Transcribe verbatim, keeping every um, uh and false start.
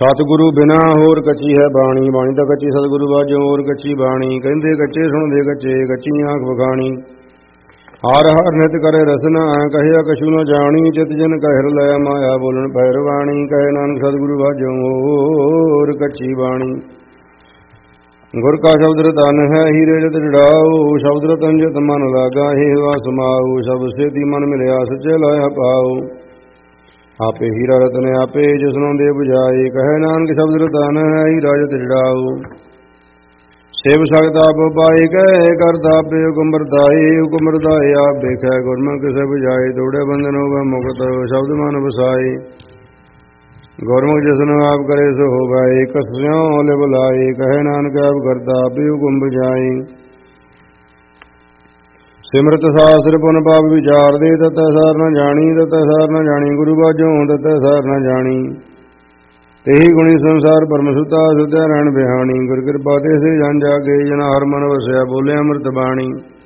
ਸਤਿਗੁਰੂ ਬਿਨਾ ਹੋਰ ਕੱਚੀ ਹੈ ਬਾਣੀ, ਬਾਣੀ ਤਾਂ ਕੱਚੀ ਸਤਿਗੁਰੂ ਬਾਝੋਂ ਹੋਰ ਕੱਚੀ ਬਾਣੀ। ਕਹਿੰਦੇ ਕੱਚੇ ਸੁਣਦੇ ਕੱਚੇ, ਕੱਚੀ ਆਂਖ ਵਿਖਾਣੀ। ਹਰ ਹਰ ਨਿਤ ਕਰੇ ਰਸਨਾ, ਕਹਿਆ ਕਛੂ ਨ ਜਾਣੀ। ਚਿਤ ਜਨ ਕਹਿਰ ਲੈ ਮਾਇਆ ਬੋਲਣ ਪੈਰਵਾਣੀ। ਕਹੇ ਨਾਨਕ ਸਤਿਗੁਰੂ ਬਾਝੋਂ ਹੋਰ ਕੱਚੀ ਬਾਣੀ। ਗੁਰ ਕਾ ਸ਼ਬਦ ਰਤਨ ਹੈ ਹੀਰੇ ਜਤ ਜੜਾਓ, ਸ਼ਬਦ ਰਤਨ ਜਤ ਮਨ ਲਾਗਾ ਹੇ ਵਾ ਸਮਾਉ। ਸ਼ਬਦ ਸੇਤੀ ਮਨ ਮਿਲਿਆ ਸੱਚੇ ਲਾਇਆ ਪਾਉ। ਆਪੇ ਹੀਰਾ ਰਤਨ ਆਪੇ ਜਿਸਨੋਂ ਦੇ 부ਝਾਏ, ਕਹੇ ਨਾਨਕ ਸ਼ਬਦ ਰਤਨ ਹੈ ਹੀਰਾ ਜਤ ਜੜਾਓ। ਸੇਵ ਸਗਤ ਆਪ ਪਾਏ, ਕਹੇ ਕਰਤਾ ਆਪੇ ਹੁਕਮ ਵਰਤਾਏ। ਹੁਕਮ ਵਰਤਾਏ ਆਪ ਵੇਖੈ, ਗੁਰਮੁਖ ਕਿਸੇ 부ਝਾਏ। ਤੋੜੇ ਬੰਧਨ ਹੋਵੇ ਮੁਕਤ, ਸ਼ਬਦ ਮਨ ਵਸਾਏ। ਗੁਰਮੁਖ ਜਿਸਨੂੰ ਆਪ ਕਰੇ ਸੋ ਹੋਵੈ, ਇਕ ਸਿਉ ਲਿਵ ਲਾਏ। ਕਹੇ ਨਾਨਕ ਆਪ ਕਰਤਾ ਆਪੇ ਹੁਕਮ 부ਝਾਏ। ਸਿਮਰਤ ਸਾਸਤ੍ਰ ਪੁਨ ਪਾਪ ਵਿਚਾਰ ਦੇ, ਤਤੈ ਸਾਰ ਨ ਜਾਣੀ। ਤਤੈ ਸਾਰ ਨ ਜਾਣੀ ਗੁਰੂ ਬਾਝੋਂ, ਤਤੈ ਸਾਰ ਨ ਜਾਣੀ। ਤੇਹੀ ਗੁਣੀ ਸੰਸਾਰ ਪਰਮ ਸੁਤਾ, ਸੁਧਿਆ ਰਹਿਣ ਬਿਹਾਣੀ। ਗੁਰ ਕਿਰਪਾ ਤੇ ਸੇ ਜਨ ਜਾਗੇ, ਜਨ ਹਰ ਮਨ ਵਸਿਆ। ਬੋਲੇ ਅੰਮ੍ਰਿਤ ਬਾਣੀ।